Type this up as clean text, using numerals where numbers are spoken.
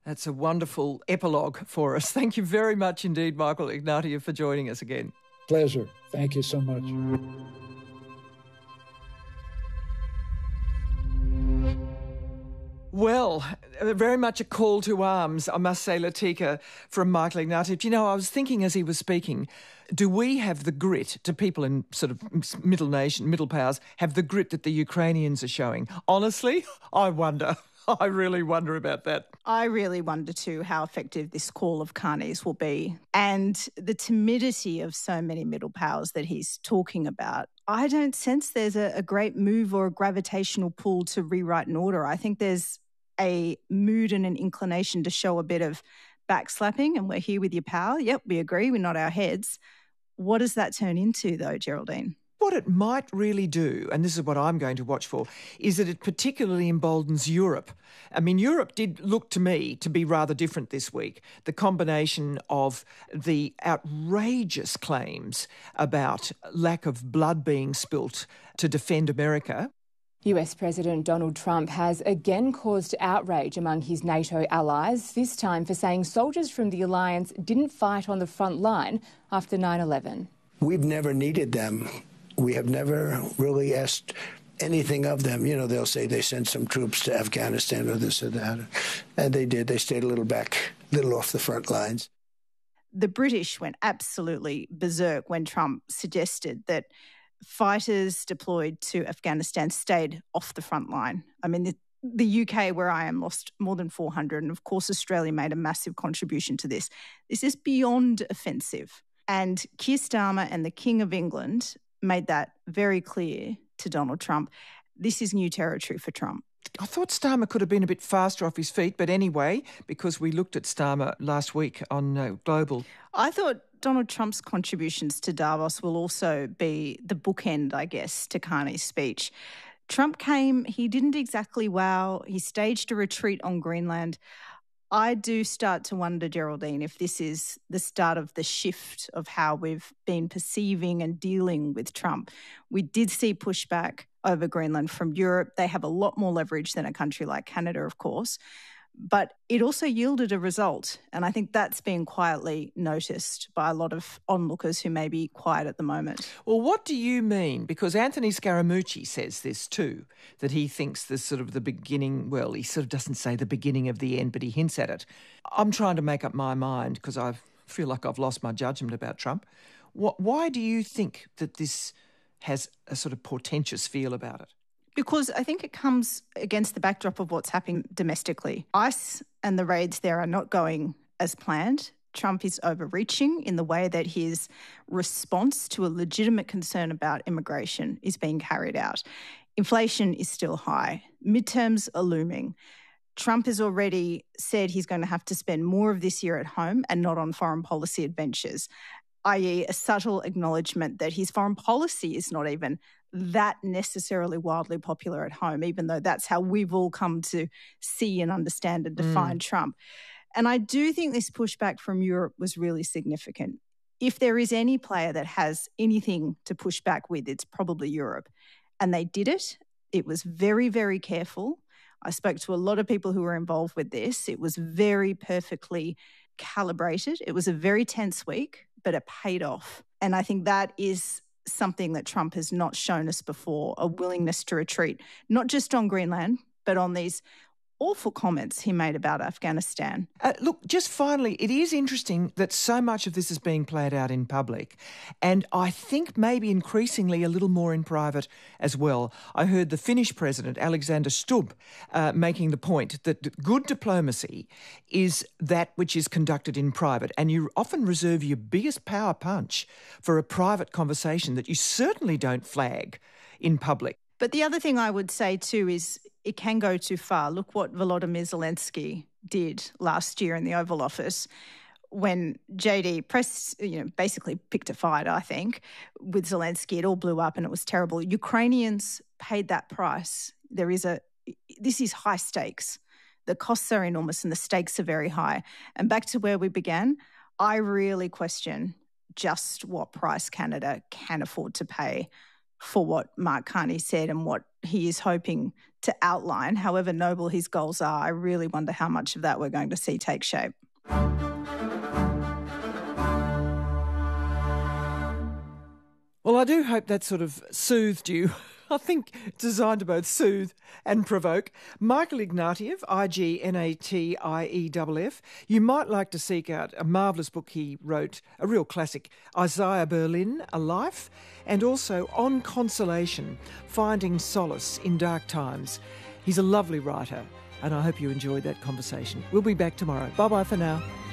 That's a wonderful epilogue for us. Thank you very much indeed, Michael Ignatieff, for joining us again. Pleasure. Thank you so much. Well, very much a call to arms, I must say, Latika, from Michael Ignatieff. You know, I was thinking as he was speaking, do we have the grit, do people in sort of middle powers have the grit that the Ukrainians are showing? Honestly, I wonder. I really wonder about that. I really wonder too how effective this call of Carney's will be, and the timidity of so many middle powers that he's talking about. I don't sense there's a great move or a gravitational pull to rewrite an order. I think there's a mood and an inclination to show a bit of backslapping, and we're here with your power. Yep, we agree, we nod our heads. What does that turn into though, Geraldine? What it might really do, and this is what I'm going to watch for, is that it particularly emboldens Europe. I mean, Europe did look to me to be rather different this week. The combination of the outrageous claims about lack of blood being spilt to defend America. US President Donald Trump has again caused outrage among his NATO allies, this time for saying soldiers from the alliance didn't fight on the front line after 9/11. We've never needed them. We have never really asked anything of them. You know, they'll say they sent some troops to Afghanistan or this or that. And they did. They stayed a little off the front lines. The British went absolutely berserk when Trump suggested that fighters deployed to Afghanistan stayed off the front line. I mean, the UK, where I am, lost more than 400. And of course, Australia made a massive contribution to this. This is beyond offensive. And Keir Starmer and the King of England made that very clear to Donald Trump. This is new territory for Trump. I thought Starmer could have been a bit faster off his feet, but anyway, because we looked at Starmer last week on Global. I thought Donald Trump's contributions to Davos will also be the bookend, I guess, to Carney's speech. Trump came, he didn't exactly wow, he staged a retreat on Greenland. I do start to wonder, Geraldine, if this is the start of the shift of how we've been perceiving and dealing with Trump. We did see pushback over Greenland from Europe. They have a lot more leverage than a country like Canada, of course. But it also yielded a result. And I think that's being quietly noticed by a lot of onlookers who may be quiet at the moment. Well, what do you mean? Because Anthony Scaramucci says this too, that he thinks this sort of the beginning, well, he sort of doesn't say the beginning of the end, but he hints at it. I'm trying to make up my mind because I feel like I've lost my judgment about Trump. Why do you think that this has a sort of portentous feel about it? Because I think it comes against the backdrop of what's happening domestically. ICE and the raids there are not going as planned. Trump is overreaching in the way that his response to a legitimate concern about immigration is being carried out. Inflation is still high. Midterms are looming. Trump has already said he's going to have to spend more of this year at home and not on foreign policy adventures, i.e. a subtle acknowledgement that his foreign policy is not even that necessarily wildly popular at home, even though that's how we've all come to see and understand and define Trump. And I do think this pushback from Europe was really significant. If there is any player that has anything to push back with, it's probably Europe. And they did it. It was very, very careful. I spoke to a lot of people who were involved with this. It was very perfectly calibrated. It was a very tense week, but it paid off. And I think that is something that Trump has not shown us before, a willingness to retreat, not just on Greenland, but on these awful comments he made about Afghanistan. Look, just finally, it is interesting that so much of this is being played out in public, and I think maybe increasingly a little more in private as well. I heard the Finnish president, Alexander Stubb, making the point that good diplomacy is that which is conducted in private, and you often reserve your biggest power punch for a private conversation that you certainly don't flag in public. But the other thing I would say too is it can go too far. Look what Volodymyr Zelensky did last year in the Oval Office when JD basically picked a fight, I think, with Zelensky. It all blew up and it was terrible. Ukrainians paid that price. This is high stakes. The costs are enormous and the stakes are very high. And back to where we began, I really question just what price Canada can afford to pay for what Mark Carney said and what he is hoping to outline, however noble his goals are, I really wonder how much of that we're going to see take shape. Well, I do hope that sort of soothed you. I think designed to both soothe and provoke. Michael Ignatieff, Ignatieff. You might like to seek out a marvellous book he wrote, a real classic, Isaiah Berlin, A Life, and also On Consolation, Finding Solace in Dark Times. He's a lovely writer, and I hope you enjoyed that conversation. We'll be back tomorrow. Bye-bye for now.